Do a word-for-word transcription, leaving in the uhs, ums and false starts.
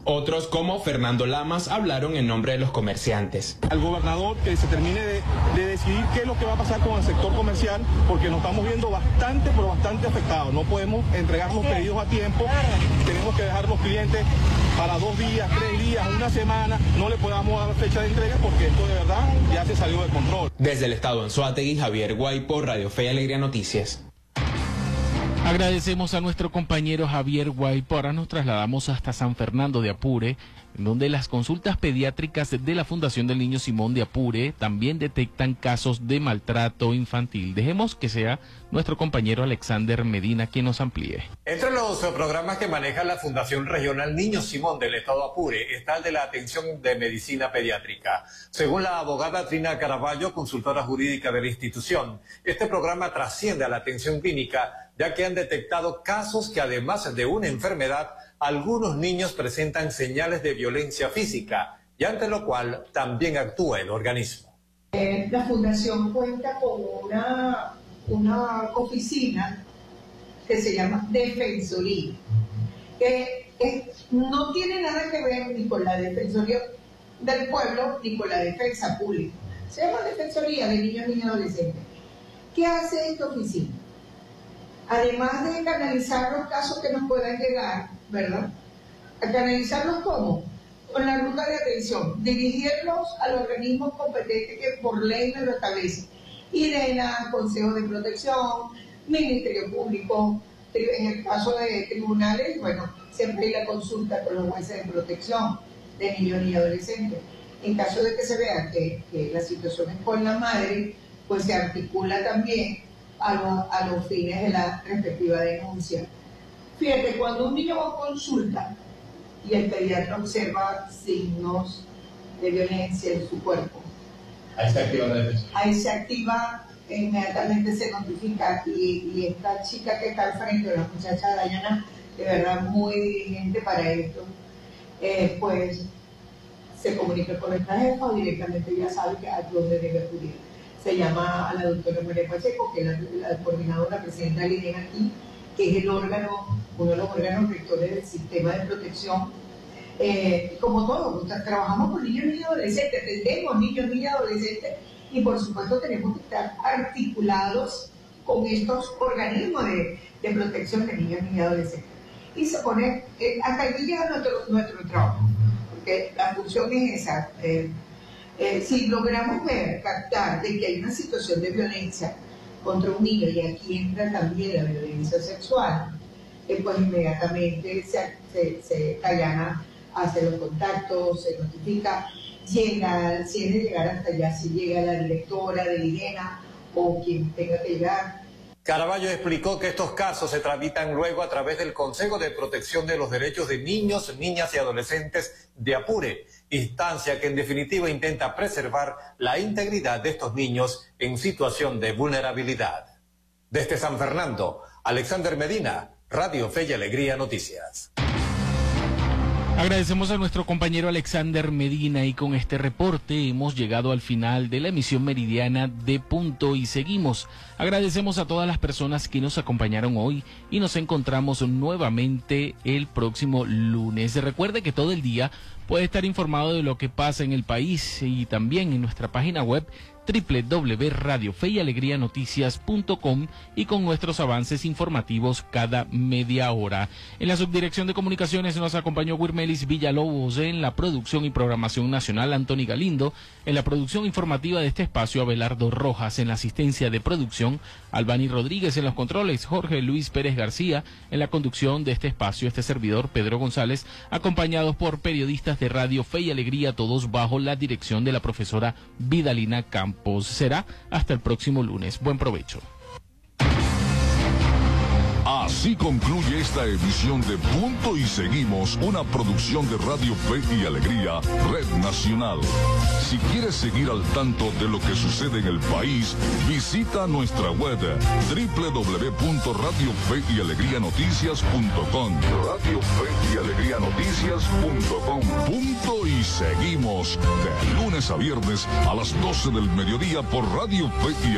Otros, como Fernando Lamas, hablaron en nombre de los comerciantes. Al gobernador que se termine de, de decidir qué es lo que va a pasar con el sector comercial, porque nos estamos viendo bastante, pero bastante afectados. No podemos entregar los pedidos a tiempo, tenemos que dejar los clientes para dos días, tres días, una semana, no le podamos dar fecha de entrega porque esto de verdad ya se salió de control. Desde el estado Anzoátegui, Javier Guaypo, Radio Fe y Alegría Noticias. Agradecemos a nuestro compañero Javier Guaypo. Ahora nos trasladamos hasta San Fernando de Apure, en donde las consultas pediátricas de la Fundación del Niño Simón de Apure también detectan casos de maltrato infantil. Dejemos que sea nuestro compañero Alexander Medina quien nos amplíe. Entre los programas que maneja la Fundación Regional Niño Simón del Estado Apure está el de la atención de medicina pediátrica. Según la abogada Trina Caraballo, consultora jurídica de la institución, este programa trasciende a la atención clínica, ya que han detectado casos que además de una enfermedad, algunos niños presentan señales de violencia física, y ante lo cual también actúa el organismo. Eh, la Fundación cuenta con una, una oficina que se llama Defensoría, que es, no tiene nada que ver ni con la Defensoría del Pueblo ni con la Defensa Pública. Se llama Defensoría de Niños y Adolescentes. ¿Qué hace esta oficina? Además de canalizar los casos que nos puedan llegar, ¿verdad? ¿A canalizarlos cómo? Con la ruta de atención, dirigirlos al organismo competente que por ley nos lo establece. IDENA, Consejo de Protección, Ministerio Público, en el caso de tribunales, bueno, siempre hay la consulta con los jueces de protección de niños y adolescentes. En caso de que se vea que, que la situación es con la madre, pues se articula también a, lo, a los fines de la respectiva denuncia. Fíjate, cuando un niño va a consulta y el pediatra observa signos de violencia en su cuerpo, ahí se activa la defensa. Ahí se activa, inmediatamente se notifica, y, y esta chica que está al frente, la muchacha Dayana, de verdad muy diligente para esto, eh, pues se comunica con nuestra jefa o directamente ya sabe que a dónde debe acudir. Se llama a la doctora María Pacheco, que es la, la coordinadora, presidenta del INEA aquí, que es el órgano, uno de los órganos rectores del sistema de protección. Eh, como todos, trabajamos con niños y adolescentes, atendemos niños y adolescentes, y por supuesto tenemos que estar articulados con estos organismos de, de protección de niños y adolescentes. Y se pone, eh, hasta aquí llega nuestro, nuestro trabajo, porque la función es esa. Eh, eh, si logramos ver, captar de que hay una situación de violencia contra un niño, y aquí entra también la violencia sexual, eh, pues inmediatamente se, se, se Cayana hace los contactos, se notifica, llega, si es de llegar hasta allá, si llega la directora de IDENA o quien tenga que llegar. Caraballo explicó que estos casos se tramitan luego a través del Consejo de Protección de los Derechos de Niños, Niñas y Adolescentes de Apure, instancia que en definitiva intenta preservar la integridad de estos niños en situación de vulnerabilidad. Desde San Fernando, Alexander Medina, Radio Fe y Alegría Noticias. Agradecemos a nuestro compañero Alexander Medina, y con este reporte hemos llegado al final de la emisión meridiana de Punto y Seguimos. Agradecemos a todas las personas que nos acompañaron hoy y nos encontramos nuevamente el próximo lunes. Recuerde que todo el día puede estar informado de lo que pasa en el país y también en nuestra página web doble u doble u doble u punto radio fe y alegría noticias punto com, y con nuestros avances informativos cada media hora. En la subdirección de comunicaciones nos acompañó Wirmelis Villalobos, en la producción y programación nacional Antoni Galindo, en la producción informativa de este espacio Abelardo Rojas, en la asistencia de producción Albani Rodríguez, en los controles Jorge Luis Pérez García, en la conducción de este espacio este servidor Pedro González, acompañados por periodistas de Radio Fe y Alegría, todos bajo la dirección de la profesora Vidalina Campos. Será hasta el próximo lunes. Buen provecho. Así concluye esta edición de Punto y Seguimos, una producción de Radio Fe y Alegría, Red Nacional. Si quieres seguir al tanto de lo que sucede en el país, visita nuestra web doble u doble u doble u punto radio fe y alegría noticias punto com. Radio Fe y Alegría Noticias punto com. Punto y Seguimos, de lunes a viernes a las doce del mediodía por Radio Fe y